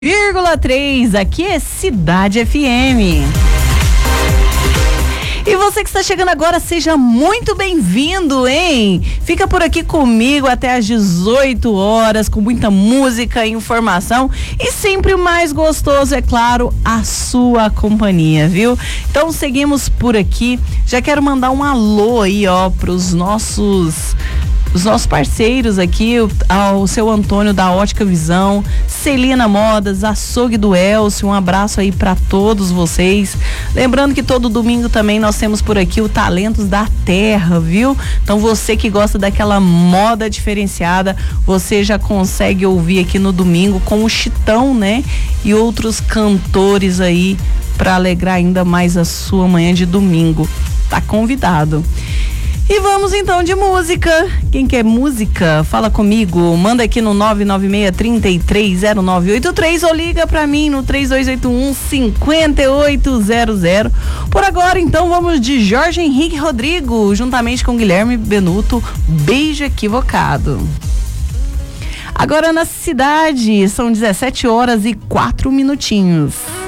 101,3, aqui é Cidade FM. E você que está chegando agora, seja muito bem-vindo, hein? Fica por aqui comigo até às 18 horas, com muita música e informação. E sempre o mais gostoso, é claro, a sua companhia, viu? Então seguimos por aqui. Já quero mandar um alô aí, ó, pros nossos parceiros aqui, ao seu Antônio da Ótica Visão, Celina Modas, Açougue do Elcio, um abraço aí para todos vocês. Lembrando que todo domingo também nós temos por aqui o Talentos da Terra, viu? Então você que gosta daquela moda diferenciada, você já consegue ouvir aqui no domingo com o Chitão, né? E outros cantores aí para alegrar ainda mais a sua manhã de domingo. Tá convidado. E vamos então de música. Quem quer música, fala comigo. Manda aqui no 996-330983 ou liga pra mim no 3281-5800. Por agora, então, vamos de Jorge Henrique Rodrigo, juntamente com Guilherme Benuto, Beijo Equivocado. Agora na cidade, são 17 horas e 4 minutinhos.